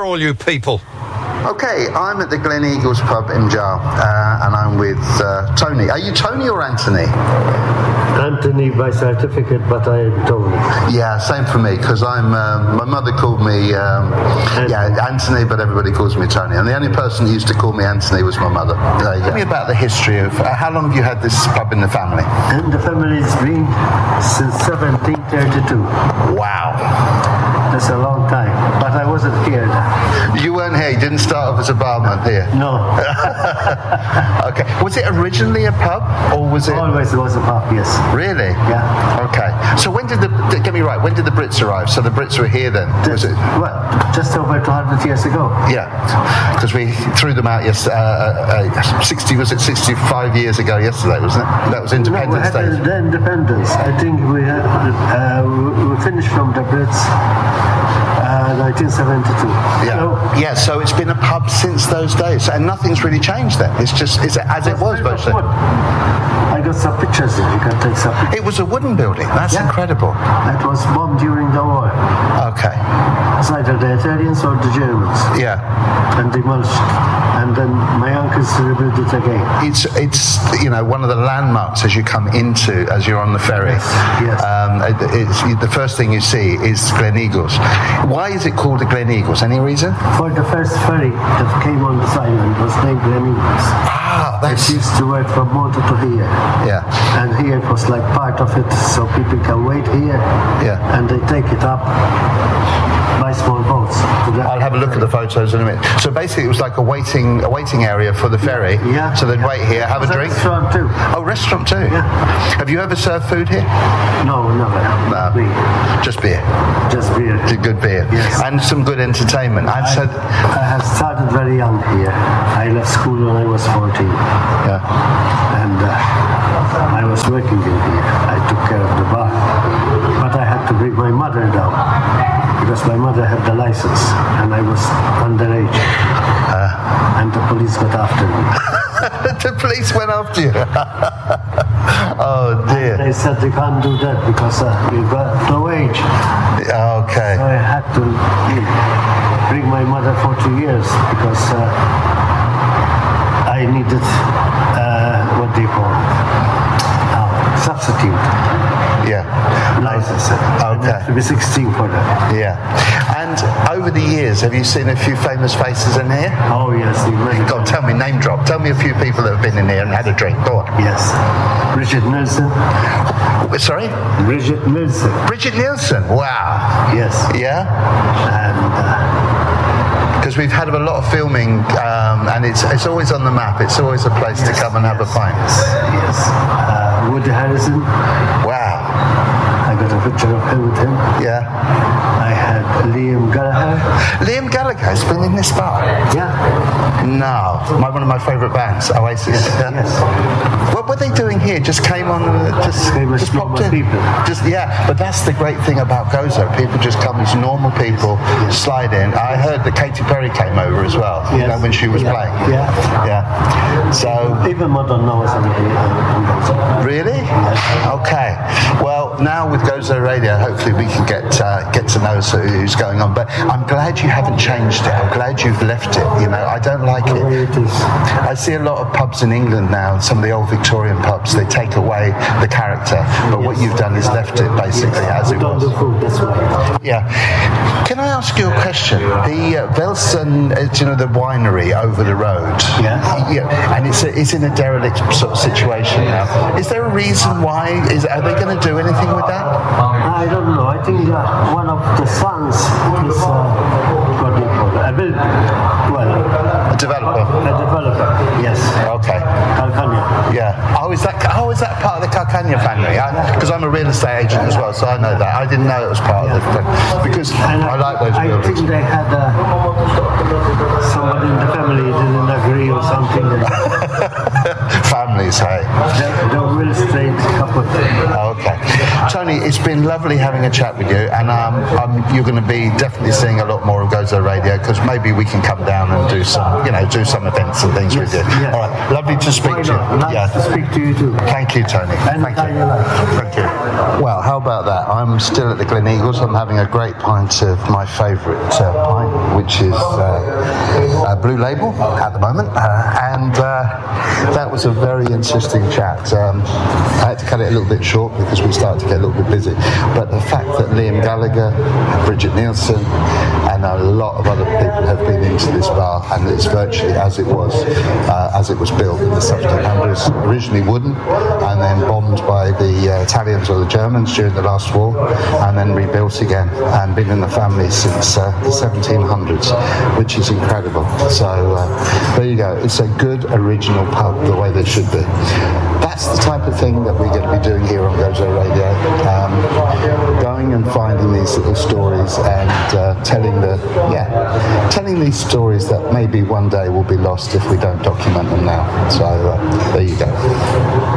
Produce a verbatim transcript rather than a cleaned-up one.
all you people? Okay, I'm at the Glen Eagles pub in Jar, uh, and I'm with uh, Tony. Are you Tony or Anthony? Anthony by certificate, but I am Tony. Yeah, same for me, because I'm. Um, my mother called me, um, yeah, Anthony, but everybody calls me Tony. And the only person who used to call me Anthony was my mother. Uh, Tell me about the history of uh, how long have you had this pub in the family? And the family's been since seventeen thirty-two. Wow. That's a long time, but I wasn't here then. You weren't here. You didn't start off as a barman here. No. Okay. Was it originally a pub, or was it? Always was a pub. Yes. Really? Yeah. Okay. So when did the get me right? When did the Brits arrive? So the Brits were here then? Was it? Well, just over two hundred years ago. Yeah, because we threw them out. Yes, uh, uh, sixty was it sixty-five years ago yesterday, wasn't it? That was Independence no, we had Day. The, the independence. I think we had, uh, we, we finished from the Brits. Uh, nineteen seventy-two. Yeah, so, yeah. So it's been a pub since those days, and nothing's really changed. Then it's just it's as it was, basically. I got some pictures here. You can take some pictures. It was a wooden building. That's yeah. incredible. It was bombed during the war. Okay. It's either the Italians or the Germans. Yeah. And demolished. And then my uncles rebuilt it again. It's it's you know one of the landmarks as you come into as you're on the ferry. Yes. yes. Um, it, it's the first thing you see is Glen Eagles. Why is it called the Glen Eagles? Any reason? For the first ferry that came on this island was named Glen Eagles. Ah, that's. It used to work from Malta to here. Yeah. And here it was like part of it, so people can wait here. Yeah. And they take it up by small boats. I'll have a look at the photos in a minute. So basically, it was like a waiting a waiting area for the ferry. Yeah. So they'd yeah. wait here, have a drink. Restaurant too. Oh, restaurant too. Yeah. Have you ever served food here? No, never. No. Beer. Just beer. Just beer. It's a good beer. Yes. And some good entertainment. I'd I, said. I have started very young here. I left school when I was fourteen. Yeah. And uh, I was working in here. I took care of the bar. But I had to bring my mother down. Because my mother had the license and I was underage. Uh, and the police got after me. The police went after you? Oh dear. And they said they can't do that because uh, you've got no age. Okay. So I had to you know, bring my mother for two years because uh, I needed, uh, what do you call it? Uh, substitute. Yeah. License. Okay. You have to be sixteen for that. Yeah. And over the years, have you seen a few famous faces in here? Oh yes, many. Go on, tell me, name drop. Tell me a few people that have been in here and had a drink. Go on. Yes. Bridget Nielsen. Sorry? Bridget Nielsen. Bridget Nielsen. Wow. Yes. Yeah. And. Because uh, we've had a lot of filming, um, and it's it's always on the map. It's always a place yes, to come and yes, have a pint. Yes. yes. Uh, Woody Harrelson. Wow. I got a picture of him with him. Yeah. I had Liam Gallagher. Liam Gallagher's been in this bar? Yeah. No. My, one of my favourite bands, Oasis. Yes. Yeah. yes. What were they doing here? Just came on and just, came as just popped in? people. Just, yeah, but that's the great thing about Gozo. People just come as normal people, yes. slide in. I heard that Katy Perry came over as well, yes. you know, when she was yeah. playing. Yeah. Yeah. So. Even Madonna was on Gozo. Really? Yes. Okay. Well, now with Gozo Radio, hopefully we can get uh, get to know who's going on. But I'm glad you haven't changed it. I'm glad you've left it. You know, I don't like it. it is. I see a lot of pubs in England now, some of the old Victorian pubs, they take away the character. But yes. what you've done is left it basically yes. as it was. The food, that's right. Yeah. Can I ask you a question? The uh, Velsen, uh, you know, the winery over the road. Yeah. Yeah. And it's a, it's in a derelict sort of situation now. Is there a reason why? Is are they going to do anything with that? I don't know. I think uh, one of the sons is uh, what do you call it? A build, well, a developer. A developer. Yes. Okay. Calcagna. Yeah. Oh, is that? Oh, is that part of the Calcagna family? Because I'm a real estate agent as well, so I know that. I didn't know it was part yeah. of the because and I, I like those I buildings. I think they had uh, somebody in the family didn't agree or something. families, hey? The, the Will Straight couple. Okay. Tony, it's been lovely having a chat with you, and um, um, you're going to be definitely seeing a lot more of Gozo Radio, because maybe we can come down and do some, you know, do some events and things yes, with you. Yes. All right, lovely to speak Why to you. Nice yeah. to speak to you too. Thank you, Tony. And Thank you. you like. Thank you. Well, how about that? I'm still at the Glen Eagles. I'm having a great pint of my favourite uh, pint, which is uh, uh, Blue Label at the moment, uh, and uh, that was a very interesting chat. Um, I had to cut it a little bit short because we started to get a little bit busy, but the fact that Liam Gallagher, Bridget Nielsen, and a lot of other people have been into this bar, and it's virtually as it was, uh, as it was built in the seventeen hundreds, originally wooden, and then bombed by the uh, Italians or the Germans during the last war, and then rebuilt again, and been in the family since uh, the seventeen hundreds, which is incredible. So uh, there you go. It's a good original pub, the way they should be. That's the type of thing that we're going to be doing here on Gozo Radio, um, going and finding these little stories and uh, telling the yeah telling these stories that maybe one day will be lost if we don't document them now. So uh, there you go.